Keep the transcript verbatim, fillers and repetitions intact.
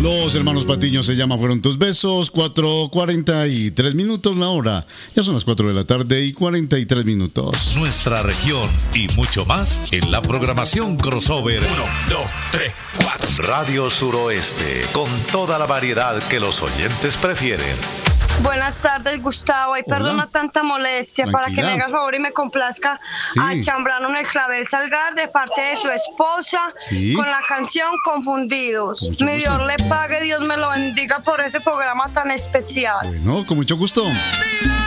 Los hermanos Patiño se llama Fueron tus besos. Cuatro cuarenta y tres minutos la hora. Ya son las cuatro de la tarde y cuarenta y tres minutos. Nuestra región y mucho más en la programación crossover. Uno, dos, tres, cuatro. Radio Suroeste, con toda la variedad que los oyentes prefieren. Buenas tardes, Gustavo. Y perdona tanta molestia. Tranquila. Para que me hagas favor y me complazca Sí. a Chambrano en el Clavel Salgar de parte de su esposa Sí. con la canción Confundidos. Con mucho Mi gusto. Dios le pague, Dios me lo bendiga por ese programa tan especial. Bueno, con mucho gusto.